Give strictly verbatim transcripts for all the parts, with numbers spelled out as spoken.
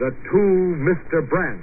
The Two Mister Brants.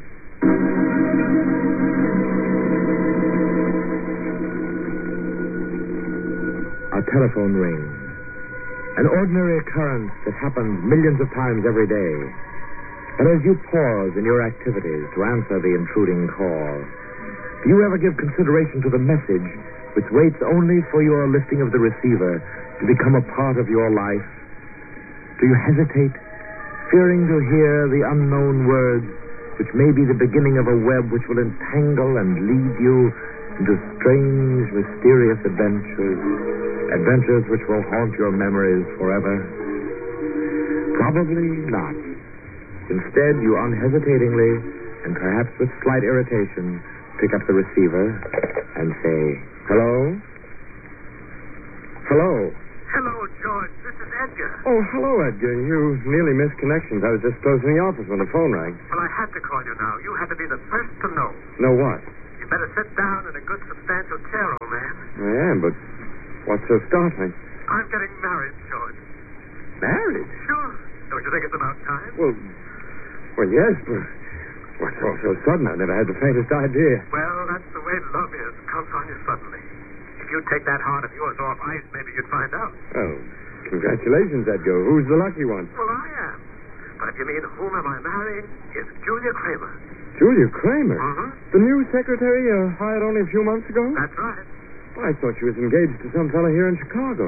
A telephone rings. An ordinary occurrence that happens millions of times every day. But as you pause in your activities to answer the intruding call, do you ever give consideration to the message which waits only for your lifting of the receiver to become a part of your life? Do you hesitate, fearing to hear the unknown words which may be the beginning of a web which will entangle and lead you into strange, mysterious adventures, adventures which will haunt your memories forever? Probably not. Instead, you unhesitatingly, and perhaps with slight irritation, pick up the receiver and say, hello? Hello? Hello, George. This is Edgar. Oh, hello, Edgar. You nearly missed connections. I was just closing the office when the phone rang. Well, I had to call you now. You had to be the first to know. Know what? You better sit down in a good, substantial chair, old man. I am, but what's so startling? I'm getting married, George. Married? Sure. Don't you think it's about time? Well, well, yes, but what's all so sudden? I never had the faintest idea. Well, that's the way love is. Comes on you suddenly. If you take that heart of yours off ice, maybe you'd find out. Oh, congratulations, Edgar. Who's the lucky one? Well, I am. But if you mean whom am I marrying, it's Julia Kramer. Julia Kramer? Mm-hmm. The new secretary uh, hired only a few months ago? That's right. Well, I thought she was engaged to some fellow here in Chicago.